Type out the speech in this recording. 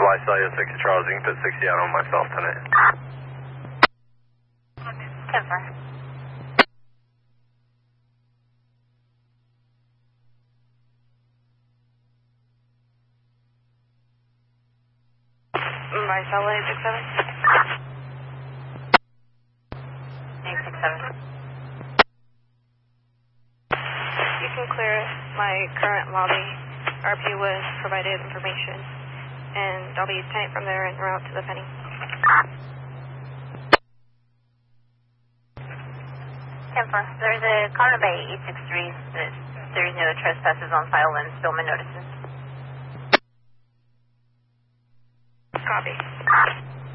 July Cellular 60 Charles, you can put 60 out on myself tonight. 10-4. By Cellular 867. 867. You can clear my current lobby. RP was provided information, and I'll be taking from there and route to the Penny. 10-4. There's a Connor Bay 863 that there is no trespasses on file and Spillman notices. Copy.